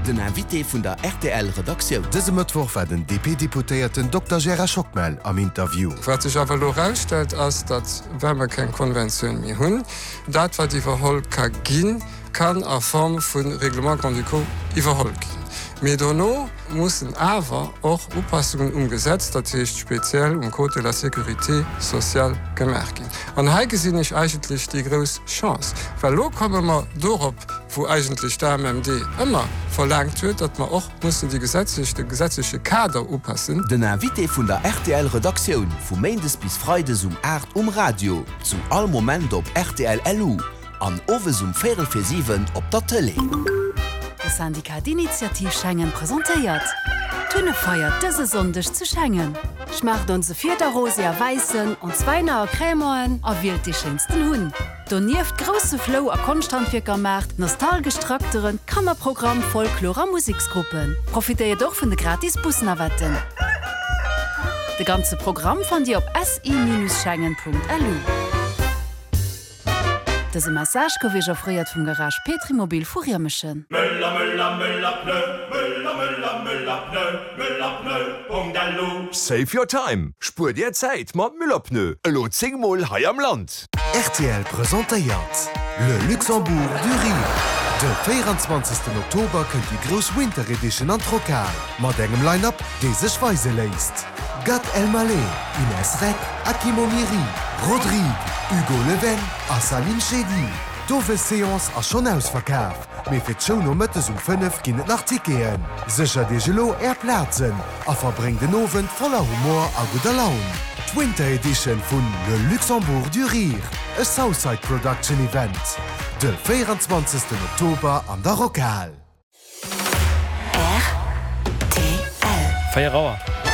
den Invité vun der RTL-Redaktion. Dëse Mëttwoch war den DP-Deputéierten Dr. Gerard Schockmel am Interview. Wat sich aber herausstellt, ass dat wärmer kein Konvention mehr hunn, dat wat iwwerholl ka ginn, kann a Form vun Reglement Conduco iwwerholl ginn. Medono mussssen awer och Upassungen umgesetzt, dat hicht speziell Code de la Sécurité sozial gemerk gin. An ha gesinn ich eigentlich die gros Chance. Weil lo komme man dorop, wo eigentlich der MMD immer verlangt huet, dat man och mussssen die gesetzliche Kader upassen. Den Invité vun der RTL-Redaktion vu Maindes bis Freudes 8 Radio, zu all Moment op RTL LU, an Owes 447 op der Tele. Das Syndikat d'Initiativ Schengen präsentiert. Tünne feiert diese Sonntag zu Schengen. Schmacht unsere 4. Rosia Weißen und 2 nahe Krämoen erwählt die schönsten Hunden. Doniert große Flow a Konstantwirker macht, nostalgisch trakteren Kammerprogramm Folklore Musikgruppen. Profitiert doch von den gratis Busnerwetten. Das ganze Programm fand ihr auf si-schengen.lu. Dese Massage kowe offriert vum Garage Petrimobil Furiermechen. Save your time. Spur dir Zeit mat Müllerpneu. Elo 10 Mal hai am Land. RTL präsentiert Le Luxembourg du Rire. Den 24. Oktober könnt die Groß Winter Edition an Trokal. Mat engem Line-Up, de sech weise leist. Gad Elmaleh, Ines Rek, Akim Omiri, Rodrigue, Hugo Leven, Saline Chedi. Dove Seance a schon ausverkaaf. Me fir d'Show no Mëttes 5 ginnet nach Tikeen. Secher de Gelo Plazen, a verbring den Owen voller Humor a guter Laun. Winter Edition vun Le Luxembourg du Rire, e Southside Production Event. De 24. Oktober an der Rokal. RTL. Feierauer.